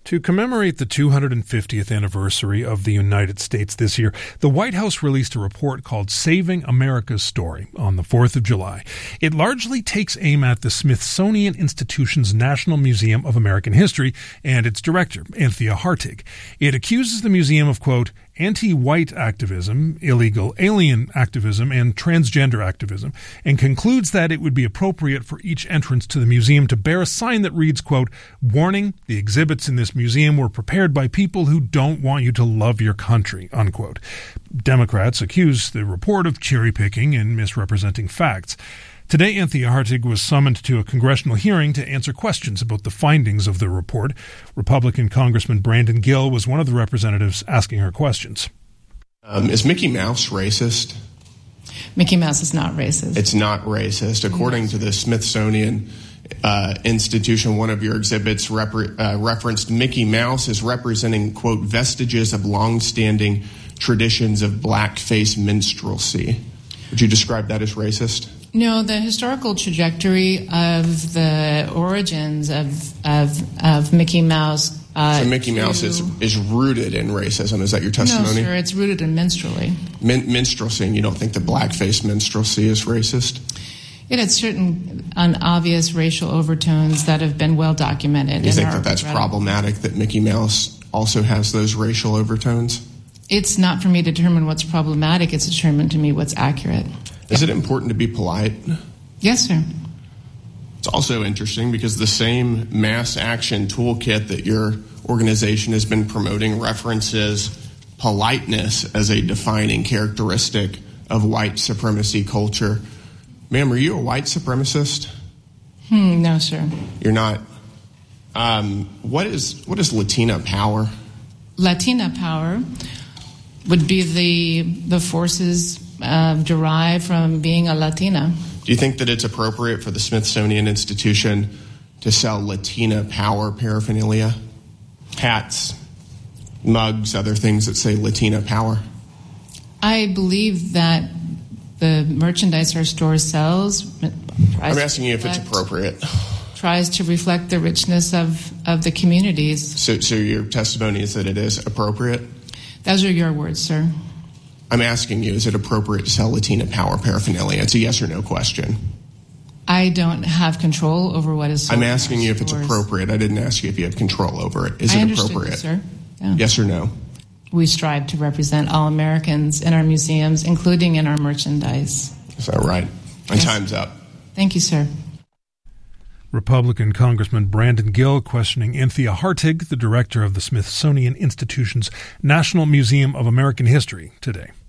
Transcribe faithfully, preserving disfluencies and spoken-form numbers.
To commemorate the two hundred fiftieth anniversary of the United States this year, the White House released a report called Saving America's Story on the fourth of July. It largely takes aim at the Smithsonian Institution's National Museum of American History and its director, Anthea Hartig. It accuses the museum of, quote, anti-white activism, illegal alien activism, and transgender activism, and concludes that it would be appropriate for each entrance to the museum to bear a sign that reads, quote, warning, the exhibits in this museum were prepared by people who don't want you to love your country, unquote. Democrats accuse the report of cherry-picking and misrepresenting facts. Today, Anthea Hartig was summoned to a congressional hearing to answer questions about the findings of the report. Republican Congressman Brandon Gill was one of the representatives asking her questions. Um, is Mickey Mouse racist? Mickey Mouse is not racist. It's not racist. According to the Smithsonian uh, Institution, one of your exhibits repre- uh, referenced Mickey Mouse as representing, quote, vestiges of long-standing traditions of blackface minstrelsy. Would you describe that as racist? No, the historical trajectory of the origins of of, of Mickey Mouse. Uh, so Mickey to, Mouse is, is rooted in racism. Is that your testimony? No, sir, it's rooted in minstrelsy. Min- minstrelsy, and you don't think the blackface minstrelsy is racist? It had certain unobvious racial overtones that have been well documented. You think that that's problematic, that Mickey Mouse also has those racial overtones? It's not for me to determine what's problematic. It's determined to me what's accurate. Is it important to be polite? Yes, sir. It's also interesting because the same mass action toolkit that your organization has been promoting references politeness as a defining characteristic of white supremacy culture. Ma'am, are you a white supremacist? Hmm, no, sir. You're not. Um, what is what is Latina power? Latina power would be the the forces Uh, derived from being a Latina. Do you think that it's appropriate for the Smithsonian Institution to sell Latina power paraphernalia? Hats, mugs, other things that say Latina power? I believe that the merchandise our store sells... I'm asking you if it's appropriate. ...tries to reflect the richness of, of the communities. So, so your testimony is that it is appropriate? Those are your words, sir. I'm asking you, is it appropriate to sell Latina power paraphernalia? It's a yes or no question. I don't have control over what is sold. I'm asking you if it's appropriate. I didn't ask you if you have control over it. Is I it You, appropriate? sir. Yeah. Yes or no? We strive to represent all Americans in our museums, including in our merchandise. Is that right? And yes. Time's up. Thank you, sir. Republican Congressman Brandon Gill questioning Anthea Hartig, the director of the Smithsonian Institution's National Museum of American History, today.